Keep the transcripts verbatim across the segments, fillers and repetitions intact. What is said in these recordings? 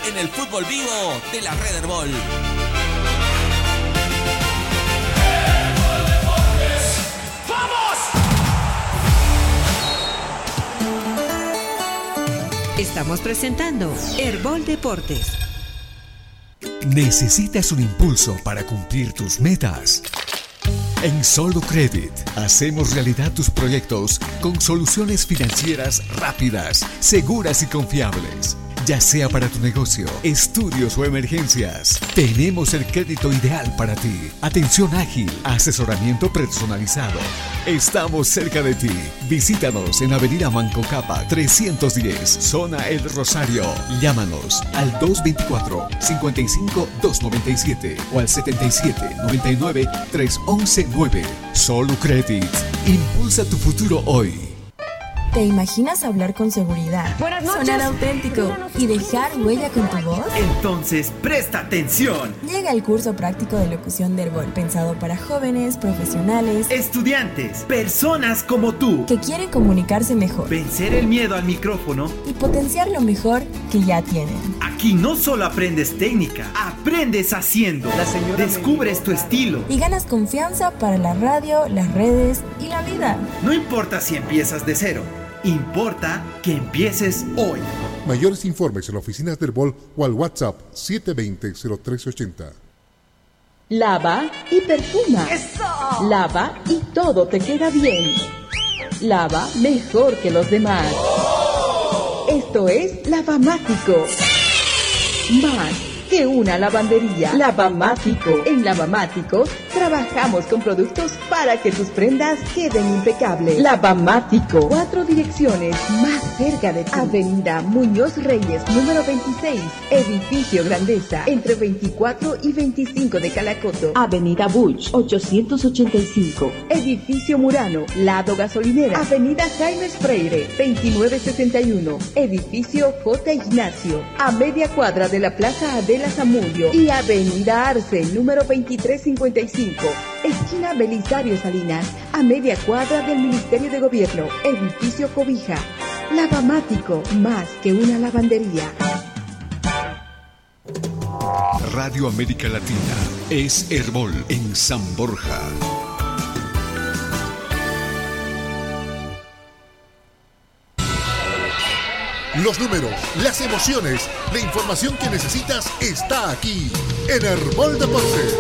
en el fútbol vivo de la Red Herbol. Estamos presentando Herbol Deportes. ¿Necesitas un impulso para cumplir tus metas? En Solo Credit hacemos realidad tus proyectos con soluciones financieras rápidas, seguras y confiables. Ya sea para tu negocio, estudios o emergencias, tenemos el crédito ideal para ti. Atención ágil, asesoramiento personalizado. Estamos cerca de ti. Visítanos en Avenida Manco Capa trescientos diez, Zona El Rosario. Llámanos al dos dos cuatro, cinco cinco, dos nueve siete o al setenta y siete, noventa y nueve, trescientos once nueve. Solo Credit. Impulsa tu futuro hoy. ¿Te imaginas hablar con seguridad, sonar auténtico y dejar huella con tu voz? Entonces, presta atención. Llega el curso práctico de locución de Herbol, pensado para jóvenes, profesionales, estudiantes, personas como tú, que quieren comunicarse mejor, vencer el miedo al micrófono y potenciar lo mejor que ya tienen. Aquí no solo aprendes técnica, aprendes haciendo. Descubres tu estilo y ganas confianza para la radio, las redes y la vida. No importa si empiezas de cero. Importa que empieces hoy. Mayores informes en la oficina de Herbol o al WhatsApp siete dos cero, cero tres ocho cero. Lava y perfuma. ¡Eso! Lava y todo te queda bien. Lava mejor que los demás. ¡Oh! Esto es Lavamático. Más que una lavandería. Lavamático. En Lavamático trabajamos con productos para que tus prendas queden impecables. Lavamático. Cuatro direcciones más cerca de ti. Avenida Muñoz Reyes, número veintiséis. Edificio Grandeza, entre veinticuatro y veinticinco de Calacoto. Avenida Buch, ochocientos ochenta y cinco. Edificio Murano, lado gasolinera. Avenida Jaime Freire, veintinueve sesenta y uno. Edificio J. Ignacio, a media cuadra de la Plaza Adela Zamudio. Y Avenida Arce, número veintitrés cincuenta y cinco. Esquina Belisario Salinas, a media cuadra del Ministerio de Gobierno. Edificio Cobija. Lavamático, más que una lavandería. Radio América Latina es Herbol en San Borja. Los números, las emociones, la información que necesitas está aquí en Herbol Deportes.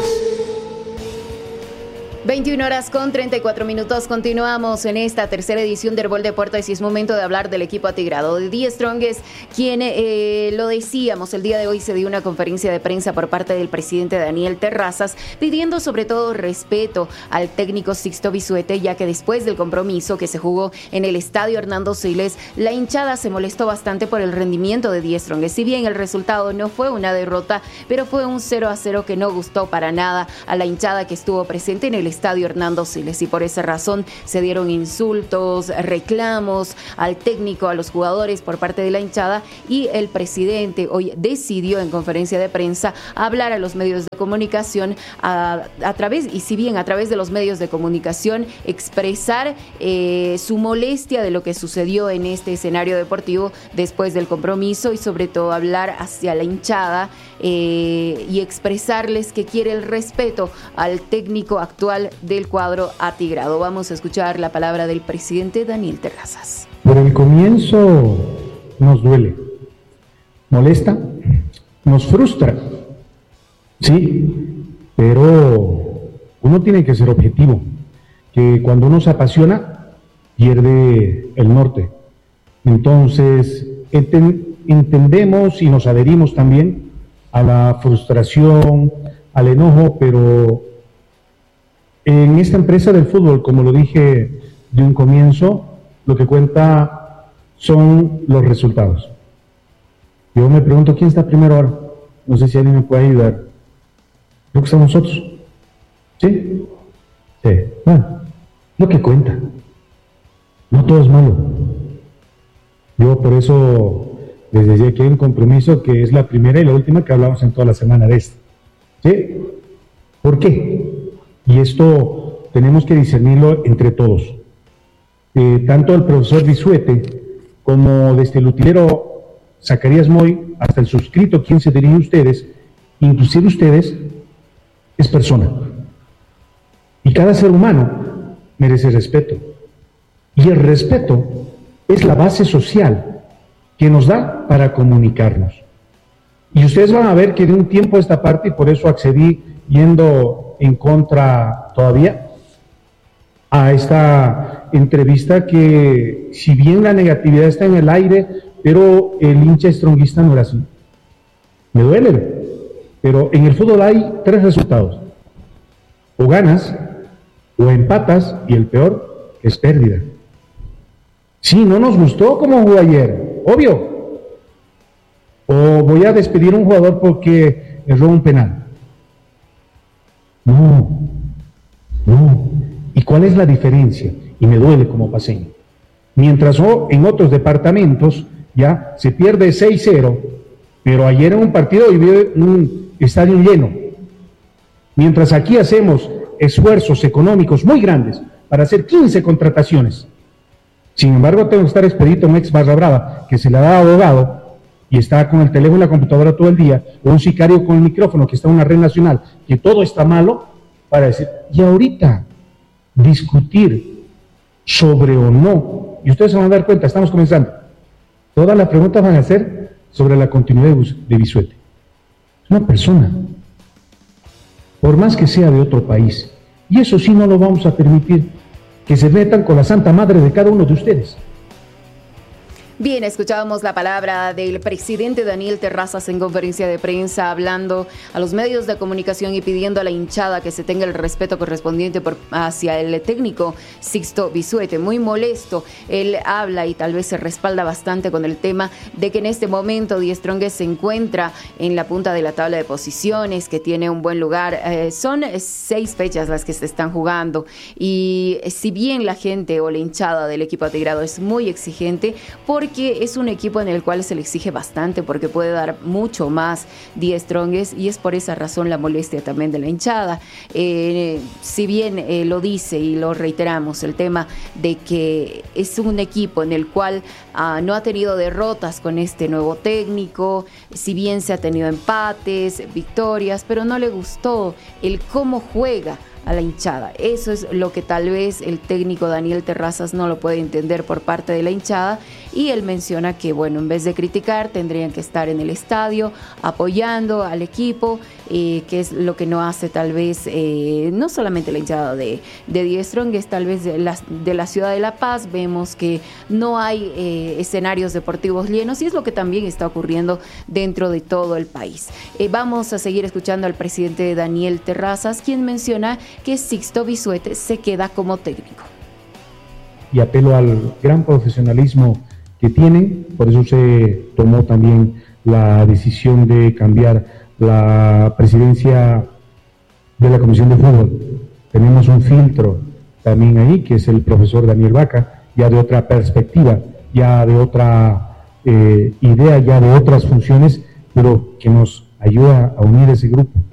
veintiuna horas con treinta y cuatro minutos. Continuamos en esta tercera edición de Herbol Deportes y es momento de hablar del equipo atigrado de The Strongest, quien eh, lo decíamos, el día de hoy se dio una conferencia de prensa por parte del presidente Daniel Terrazas, pidiendo sobre todo respeto al técnico Sixto Bisuete, ya que después del compromiso que se jugó en el estadio Hernando Siles, la hinchada se molestó bastante por el rendimiento de The Strongest. Si bien el resultado no fue una derrota, pero fue un cero a cero que no gustó para nada a la hinchada que estuvo presente en el estadio Hernando Siles, y por esa razón se dieron insultos, reclamos al técnico, a los jugadores por parte de la hinchada, y el presidente hoy decidió en conferencia de prensa hablar a los medios de comunicación a, a través, y si bien a través de los medios de comunicación expresar eh, su molestia de lo que sucedió en este escenario deportivo después del compromiso, y sobre todo hablar hacia la hinchada eh, y expresarles que quiere el respeto al técnico actual del cuadro atigrado. Vamos a escuchar la palabra del presidente Daniel Terrazas. Por el comienzo nos duele, molesta, nos frustra, sí, pero uno tiene que ser objetivo, que cuando uno se apasiona pierde el norte. Entonces enten- entendemos y nos adherimos también a la frustración, al enojo, pero en esta empresa del fútbol, como lo dije de un comienzo, lo que cuenta son los resultados. Yo me pregunto, ¿quién está primero ahora? No sé si alguien me puede ayudar. Creo que estamos nosotros. ¿Sí? Sí. Bueno, lo que cuenta. No todo es malo. Yo por eso les decía que hay un compromiso que es la primera y la última que hablamos en toda la semana de esto. ¿Sí? ¿Por qué? Y esto tenemos que discernirlo entre todos. Eh, tanto el profesor Bisuete como desde el utilero Zacarías Moy hasta el suscrito, quien se dirige a ustedes, inclusive ustedes, es persona. Y cada ser humano merece respeto. Y el respeto es la base social que nos da para comunicarnos. Y ustedes van a ver que de un tiempo a esta parte, y por eso accedí yendo en contra todavía a esta entrevista, que si bien la negatividad está en el aire, pero el hincha stronguista no era así. Me duele, pero en el fútbol hay tres resultados: o ganas, o empatas, y el peor es pérdida. Sí, no nos gustó como jugó ayer, obvio. O voy a despedir a un jugador porque erró un penal. No, no. ¿Y cuál es la diferencia? Y me duele como paseño. Mientras oh, en otros departamentos ya se pierde seis cero, pero ayer en un partido y vi un estadio lleno. Mientras aquí hacemos esfuerzos económicos muy grandes para hacer quince contrataciones. Sin embargo, tengo que estar expedito a un ex barra brava que se le da abogado y está con el teléfono y la computadora todo el día, o un sicario con el micrófono que está en una red nacional, que todo está malo, para decir, y ahorita discutir sobre o no, y ustedes se van a dar cuenta, estamos comenzando, todas las preguntas van a ser sobre la continuidad de Bisuete. Es una persona, por más que sea de otro país, y eso sí no lo vamos a permitir, que se metan con la santa madre de cada uno de ustedes. Bien, escuchábamos la palabra del presidente Daniel Terrazas en conferencia de prensa, hablando a los medios de comunicación y pidiendo a la hinchada que se tenga el respeto correspondiente por, hacia el técnico Sixto Bisuete. Muy molesto, él habla y tal vez se respalda bastante con el tema de que en este momento Die Strongest se encuentra en la punta de la tabla de posiciones, que tiene un buen lugar. Eh, son seis fechas las que se están jugando y si bien la gente o la hinchada del equipo atigrado es muy exigente, por que es un equipo en el cual se le exige bastante porque puede dar mucho más Die Strongest y es por esa razón la molestia también de la hinchada. Eh, si bien eh, lo dice y lo reiteramos, el tema de que es un equipo en el cual uh, no ha tenido derrotas con este nuevo técnico, si bien se ha tenido empates, victorias, pero no le gustó el cómo juega a la hinchada. Eso es lo que tal vez el técnico Daniel Terrazas no lo puede entender por parte de la hinchada, y él menciona que, bueno, en vez de criticar, tendrían que estar en el estadio apoyando al equipo, eh, que es lo que no hace tal vez, eh, no solamente la hinchada de, de Die Strongest, tal vez de la, de la ciudad de La Paz. Vemos que no hay eh, escenarios deportivos llenos y es lo que también está ocurriendo dentro de todo el país. Eh, vamos a seguir escuchando al presidente Daniel Terrazas, quien menciona que Sixto Bisuete se queda como técnico. Y apelo al gran profesionalismo que tienen, por eso se tomó también la decisión de cambiar la presidencia de la Comisión de Fútbol. Tenemos un filtro también ahí, que es el profesor Daniel Vaca, ya de otra perspectiva, ya de otra eh, idea, ya de otras funciones, pero que nos ayuda a unir ese grupo.